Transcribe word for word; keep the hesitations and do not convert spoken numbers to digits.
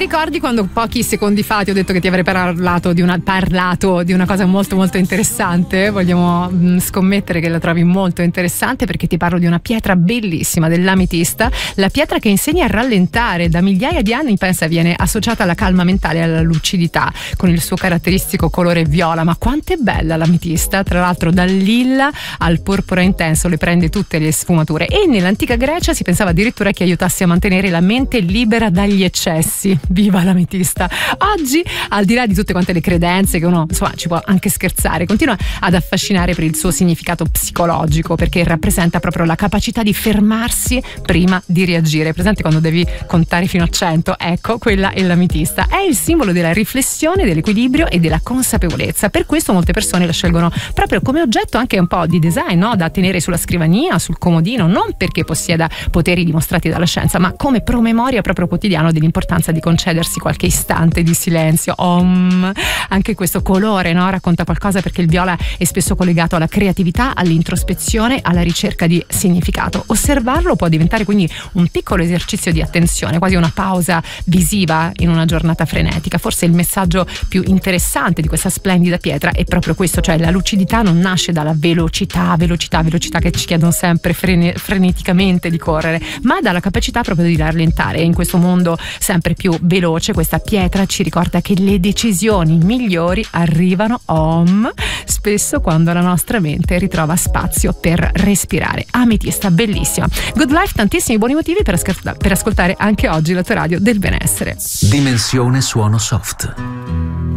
ricordi quando pochi secondi fa ti ho detto che ti avrei parlato di una, parlato di una cosa molto molto interessante? Vogliamo mh, scommettere che la trovi molto interessante, perché ti parlo di una pietra bellissima dell'ametista, la pietra che insegna a rallentare. Da migliaia di anni, pensa, viene associata alla calma mentale e alla lucidità con il suo caratteristico colore viola. Ma quanto è bella l'ametista, tra l'altro dal lilla al porpora intenso, le prende tutte le sfumature, e nell'antica Grecia si pensava addirittura che aiutasse a mantenere la mente libera dagli eccessi. Viva l'ametista! Oggi, al di là di tutte quante le credenze che uno, insomma, ci può anche scherzare, continua ad affascinare per il suo significato psicologico, perché rappresenta proprio la capacità di fermarsi prima di reagire. Presente quando devi contare fino a cento? Ecco, quella è l'ametista. È il simbolo della riflessione, dell'equilibrio e della consapevolezza. Per questo molte persone la scelgono proprio come oggetto anche un po' di design, no? Da tenere sulla scrivania, sul comodino, non perché possieda poteri dimostrati dalla scienza, ma come promemoria proprio quotidiano dell'importanza di concedersi qualche istante di silenzio. Om. Anche questo colore, no? Racconta qualcosa, perché il viola è spesso collegato alla creatività, all'introspezione, alla ricerca di significato. Osservarlo può diventare quindi un piccolo esercizio di attenzione, quasi una pausa visiva in una giornata frenetica. Forse il messaggio più interessante di questa splendida pietra è proprio questo, cioè la lucidità non nasce dalla velocità, velocità, velocità che ci chiedono sempre frene, freneticamente di correre, ma dalla capacità proprio di rallentare. E in questo mondo sempre più veloce, questa pietra ci ricorda che le decisioni migliori arrivano om, spesso quando la nostra mente ritrova spazio per respirare. Ametista, bellissima. Good Life, tantissimi buoni motivi per, ascolta- per ascoltare anche oggi la tua radio del benessere. Dimensione suono soft.